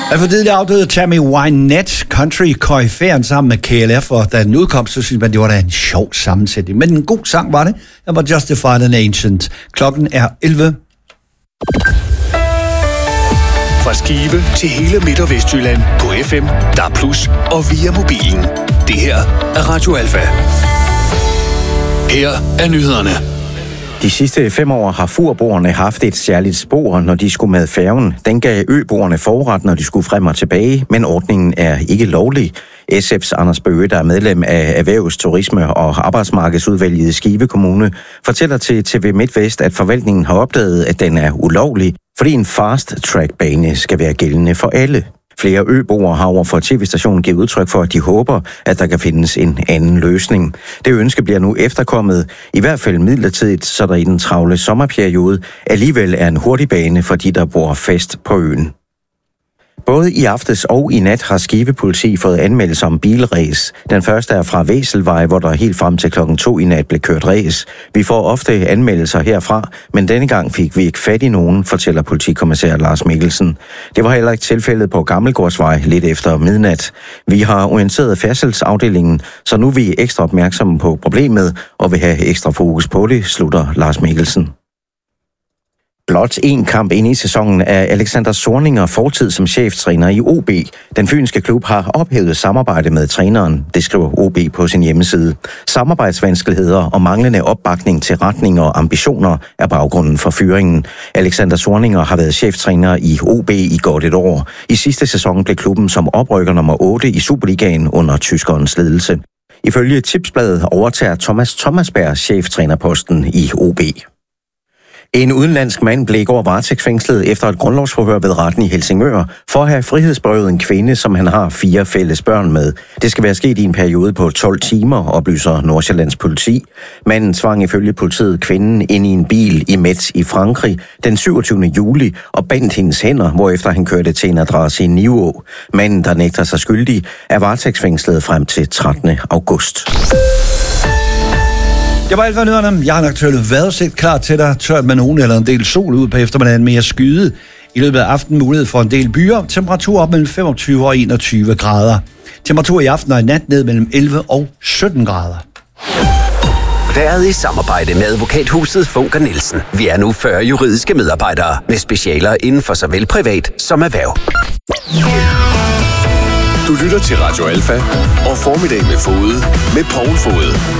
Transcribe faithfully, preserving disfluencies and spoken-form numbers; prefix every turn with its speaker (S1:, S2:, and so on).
S1: Jeg for tidligere afdøde Tammy Wynette, country-koryfæren sammen med K L F, og da den udkom, så synes man, det var da en sjov sammensætning. Men en god sang var det. Den var Justified and Ancient. Klokken er elleve.
S2: Fra Skive til hele Midt- og Vestjylland på F M, D A B plus, og via mobilen. Det her er Radio Alfa. Her er nyhederne.
S3: De sidste fem år har furboerne haft et særligt spor, når de skulle med færgen. Den gav øboerne forret, når de skulle frem og tilbage, men ordningen er ikke lovlig. S F's Anders Bøge, der er medlem af Erhvervs-, Turisme- og Arbejdsmarkedsudvalget i Skive Kommune, fortæller til T V MidtVest, at forvaltningen har opdaget, at den er ulovlig, fordi en fast-track-bane skal være gældende for alle. Flere øboere har over for T V-stationen givet udtryk for, at de håber, at der kan findes en anden løsning. Det ønske bliver nu efterkommet, i hvert fald midlertidigt, så der i den travle sommerperiode alligevel er en hurtig bane for de, der bor fast på øen. Både i aftes og i nat har Skive politi fået anmeldelser om bilræs. Den første er fra Væselvej, hvor der helt frem til klokken to i nat blev kørt ræs. Vi får ofte anmeldelser herfra, men denne gang fik vi ikke fat i nogen, fortæller politikommissær Lars Mikkelsen. Det var heller ikke tilfældet på Gammelgårdsvej lidt efter midnat. Vi har orienteret færdselsafdelingen, så nu er vi ekstra opmærksomme på problemet og vil have ekstra fokus på det, slutter Lars Mikkelsen. Blot en kamp inde i sæsonen er Alexander Zorniger fortid som cheftræner i O B. Den fynske klub har ophævet samarbejde med træneren, det skriver O B på sin hjemmeside. Samarbejdsvanskeligheder og manglende opbakning til retning og ambitioner er baggrunden for fyringen. Alexander Zorniger har været cheftræner i O B i godt et år. I sidste sæson blev klubben som oprykker nummer otte i Superligaen under tyskerens ledelse. Ifølge Tipsbladet overtager Thomas Thomasberg cheftrænerposten i O B. En udenlandsk mand blev i går varetægtsfængslet efter et grundlovsforhør ved retten i Helsingør for at have frihedsberøvet en kvinde, som han har fire fælles børn med. Det skal være sket i en periode på tolv timer, oplyser Nordsjællands politi. Manden tvang ifølge politiet kvinden ind i en bil i Metz i Frankrig den syvogtyvende juli og bandt hendes hænder, hvorefter han kørte til en adresse i Nivå. Manden, der nægter sig skyldig, er varetægtsfængslet frem til trettende august.
S1: Det var alt for nyhederne. Jeg har nok tøllet vejrudsigt klar til dig. Tørt med nogen eller en del sol ud på eftermiddagen, mere skyde. I løbet af aftenen mulighed for en del byer. Temperatur op mellem femogtyve og enogtyve grader. Temperatur i aften og i nat ned mellem elleve og sytten grader.
S4: Været i samarbejde med advokathuset Funker Nielsen. Vi er nu fyrre juridiske medarbejdere med specialer inden for såvel privat som erhverv.
S2: Du lytter til Radio Alfa og Formiddag med Fode med Poul Fode.